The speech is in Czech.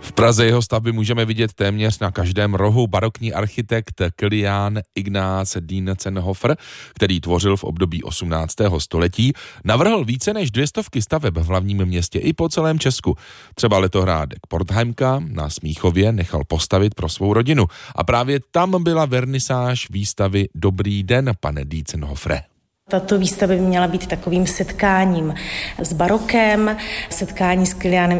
V Praze jeho stavby můžeme vidět téměř na každém rohu. Barokní architekt Kilian Ignaz Dientzenhofer, který tvořil v období 18. století, navrhl více než 200 staveb v hlavním městě i po celém Česku. Třeba letohrádek Portheimka na Smíchově nechal postavit pro svou rodinu. A právě tam byla vernisáž výstavy Dobrý den, pane Dientzenhofere. Tato výstava by měla být takovým setkáním s barokem, setkání s Kilianem